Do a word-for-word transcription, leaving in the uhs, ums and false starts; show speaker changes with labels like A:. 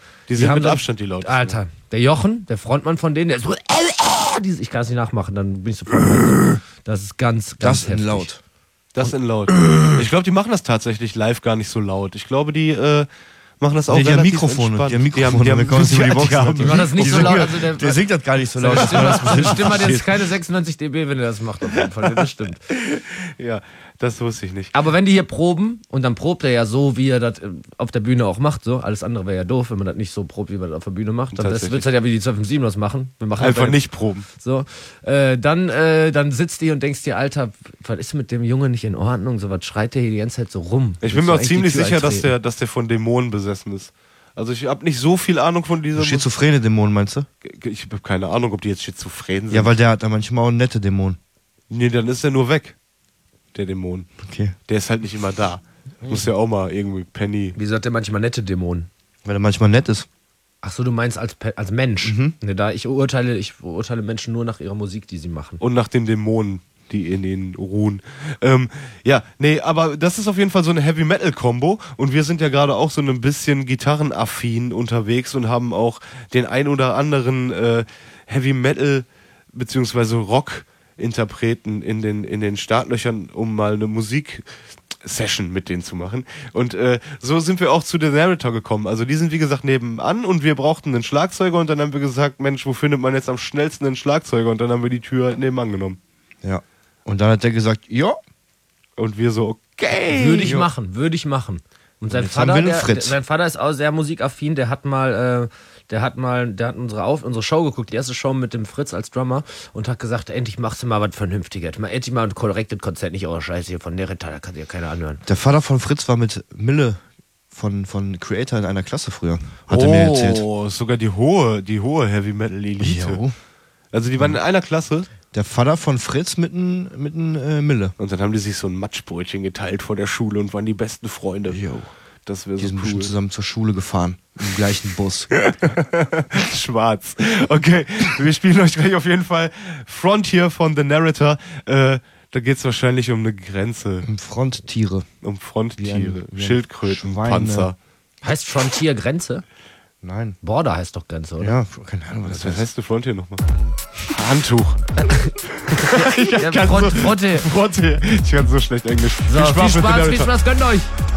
A: Die sind mit Abstand die lautesten.
B: Alter, der Jochen, der Frontmann von denen, der ist so, äh, äh, ich kann es nicht nachmachen, dann bin ich sofort so. Das ist ganz, ganz
C: Das in laut.
A: Das in laut. Ich glaube, die machen das tatsächlich live gar nicht so laut. Ich glaube, die äh, machen das auch
C: Nee, die haben
A: relativ
C: Mikrofone.
A: entspannt.
C: Die haben Mikrofone.
A: Die haben,
C: Wir kommen jetzt über die
A: die
C: Boxen.
A: haben,
B: Die machen das nicht so laut. Also der,
C: Der singt das gar nicht so laut.
B: seine Stimme, seine Stimme hat jetzt keine sechsundneunzig Dezibel, wenn er das macht, auf jeden Fall. Das stimmt.
A: ja, das wusste ich nicht.
B: Aber wenn die hier proben, und dann probt er ja so, wie er das auf der Bühne auch macht, so, alles andere wäre ja doof, wenn man das nicht so probt, wie man das auf der Bühne macht. Dann wird es halt ja wie die zwei fünf sieben das machen. Wir machen
A: Einfach
B: bei,
A: nicht proben.
B: So, äh, dann, äh, dann sitzt die und denkst dir, Alter, was ist mit dem Jungen nicht in Ordnung? So was schreit der hier die ganze Zeit so rum.
A: Ich bin mir auch
B: eigentlich
A: ziemlich
B: die Tür
A: sicher, dass
B: eintreten.
A: der, dass der von Dämonen besessen ist. Also ich habe nicht so viel Ahnung von dieser Musik.
C: Schizophrene Dämonen, meinst du?
A: Ich habe keine Ahnung, ob die jetzt schizophren sind.
C: Ja, weil der hat da manchmal auch nette Dämonen.
A: Nee, dann ist er nur weg. Der Dämon.
C: Okay.
A: Der ist halt nicht immer da. Muss ja auch mal irgendwie Penny.
B: Wieso hat der manchmal nette Dämonen?
C: Weil er manchmal nett ist.
B: Ach so, du meinst als, Pe- als Mensch.
C: Mhm.
B: Ne, da ich urteile, ich urteile Menschen nur nach ihrer Musik, die sie machen.
A: Und nach den Dämonen, die in ihnen ruhen. Ähm, ja, nee, aber das ist auf jeden Fall so eine Heavy-Metal-Kombo. Und wir sind ja gerade auch so ein bisschen gitarrenaffin unterwegs und haben auch den ein oder anderen äh, Heavy-Metal- beziehungsweise Rock-Interpreten in den, in den Startlöchern, um mal eine Musik-Session mit denen zu machen. Und äh, so sind wir auch zu The Narrator gekommen. Also die sind wie gesagt nebenan und wir brauchten einen Schlagzeuger und dann haben wir gesagt, Mensch, wo findet man jetzt am schnellsten einen Schlagzeuger? Und dann haben wir die Tür nebenan genommen.
C: Ja. Und dann hat der gesagt, ja.
A: Und wir so, okay.
B: Würde ich machen, würde ich machen. Und sein
C: jetzt haben
B: Vater,
C: wir einen
B: der,
C: Fritz.
B: sein Vater ist auch sehr musikaffin, der hat mal, äh, der hat mal, der hat unsere, Auf, unsere Show geguckt, die erste Show mit dem Fritz als Drummer und hat gesagt, endlich machst du mal was Vernünftiges. Mal, endlich mal ein korrektes Konzert, nicht eure Scheiße hier von Narrator, da kann sich ja keiner anhören.
C: Der Vater von Fritz war mit Mille von, von Creator in einer Klasse früher. Hat er mir erzählt.
A: Oh, sogar die hohe, die hohe Heavy Metal Elite.
C: Jo.
A: Also die waren in einer Klasse
C: Der Vater von Fritz mit n, mit n, äh, Mille.
A: und dann haben die sich so ein Matschbrötchen geteilt vor der Schule und waren die besten Freunde.
C: Jo.
A: Das wäre
C: Die
A: so
C: sind
A: cool.
C: bestimmt zusammen zur Schule gefahren. Im gleichen Bus.
A: Schwarz. Okay, wir spielen euch gleich auf jeden Fall Frontier von The Narrator. Äh, da geht's wahrscheinlich um eine Grenze,
C: Im Fronttiere.
A: um Fronttiere,
C: Wie ein- wie ein
A: Schildkröten,
C: Schweine.
A: Panzer.
B: Heißt Frontier Grenze?
C: Nein.
B: Border heißt doch Grenze, oder?
C: Ja, keine Ahnung, was das
A: Was
C: heißt.
A: heißt du Frontier nochmal? Handtuch. ich
B: Ja,
A: kann
B: Front,
A: so,
B: Fronte.
A: Frontier. Ich kann so schlecht Englisch.
B: So, viel
A: mit The
B: Spaß, viel
A: Narrator.
B: Spaß, gönnt euch!